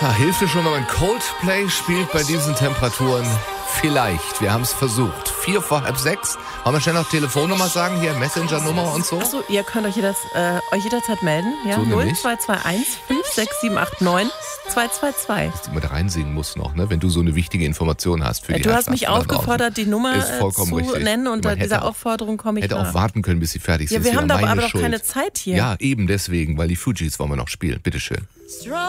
Hilft dir schon, wenn man Coldplay spielt bei diesen Temperaturen? Vielleicht. Wir haben es versucht. 5:45. Wollen wir schnell noch Telefonnummer sagen? Hier, Messenger-Nummer und so? Achso, ihr könnt euch jederzeit melden. Ja? So 0221 56789 222. Dass du mit reinsingen musst noch, ne? Wenn du so eine wichtige Information hast für die Du hast mich aufgefordert, die Nummer zu richtig. nennen. Unter dieser Aufforderung komme ich Hätte nach. auch warten können, bis sie fertig sind. Ja, wir haben aber meine doch Schuld. keine Zeit hier. Ja, eben deswegen, weil die Fugees wollen wir noch spielen. Bitteschön.